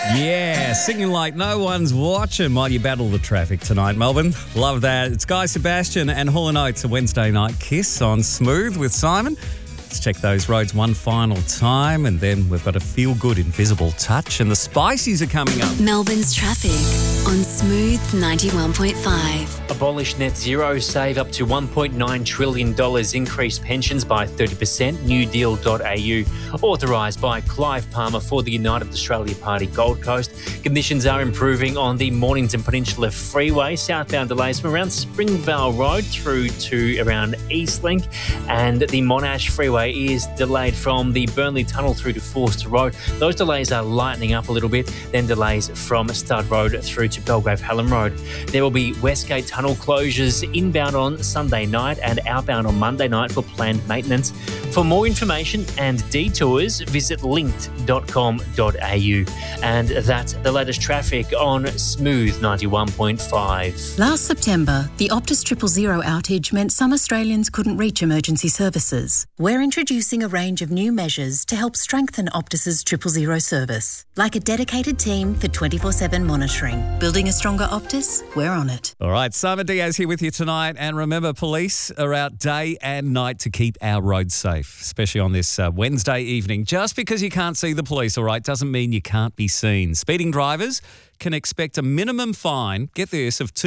Yeah, singing like no one's watching while you battle the traffic tonight, Melbourne. Love that. It's Guy Sebastian and Hall & Oates, a Wednesday night kiss on Smooth with Simon. Let's check those roads one final time, and then we've got a feel-good invisible touch, and the Spices are coming up. Melbourne's traffic on Smooth 91.5. Abolish net zero, save up to $1.9 trillion, increase pensions by 30%, newdeal.au. Authorised by Clive Palmer for the United Australia Party Gold Coast. Conditions are improving on the Mornington Peninsula Freeway. Southbound delays from around Springvale Road through to around Eastlink, and the Monash Freeway is delayed from the Burnley Tunnel through to Forster Road. Those delays are lightening up a little bit, then delays from Stud Road through to Belgrave Hallam Road. There will be Westgate Tunnel closures inbound on Sunday night and outbound on Monday night for planned maintenance. For more information and detours, visit linked.com.au. And that's the latest traffic on Smooth 91.5. Last September, the Optus 000 outage meant some Australians couldn't reach emergency services. We're introducing a range of new measures to help strengthen Optus's 000 service, like a dedicated team for 24/7 monitoring. Building a stronger Optus? We're on it. All right, Simon Diaz here with you tonight. And remember, police are out day and night to keep our roads safe, especially on this Wednesday evening. Just because you can't see the police, all right, doesn't mean you can't be seen. Speeding drivers can expect a minimum fine, get this, of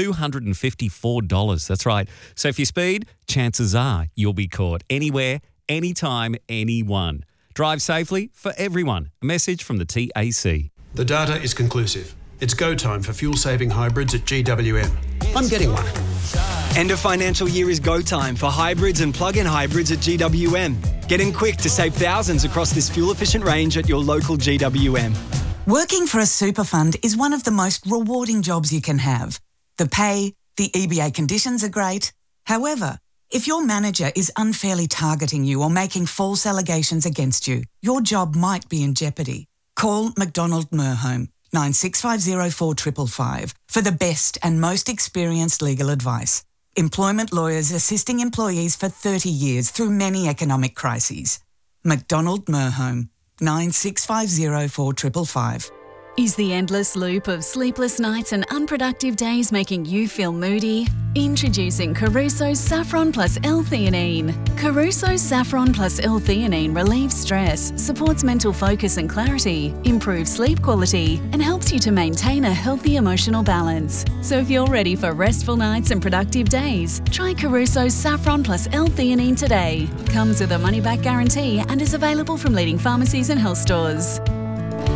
$254. That's right. So if you speed, chances are you'll be caught anywhere, anytime, anyone. Drive safely for everyone. A message from the TAC. The data is conclusive. It's go time for fuel-saving hybrids at GWM. I'm getting one. End of financial year is go time for hybrids and plug-in hybrids at GWM. Get in quick to save thousands across this fuel-efficient range at your local GWM. Working for a super fund is one of the most rewarding jobs you can have. The pay, the EBA conditions are great. However, if your manager is unfairly targeting you or making false allegations against you, your job might be in jeopardy. Call McDonald Merhome 9650 4555 for the best and most experienced legal advice. Employment lawyers assisting employees for 30 years through many economic crises. McDonald Merhome 9650 4555. Is the endless loop of sleepless nights and unproductive days making you feel moody? Introducing Caruso's Saffron Plus L-Theanine. Caruso's Saffron Plus L-Theanine relieves stress, supports mental focus and clarity, improves sleep quality, and helps you to maintain a healthy emotional balance. So if you're ready for restful nights and productive days, try Caruso's Saffron Plus L-Theanine today. Comes with a money-back guarantee and is available from leading pharmacies and health stores.